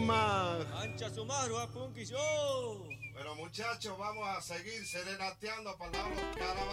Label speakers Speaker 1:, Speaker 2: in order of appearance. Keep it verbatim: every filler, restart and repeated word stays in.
Speaker 1: más.
Speaker 2: Ancha su mar, Punky Show.
Speaker 3: Pero muchachos, vamos a seguir serenateando para darnos cara.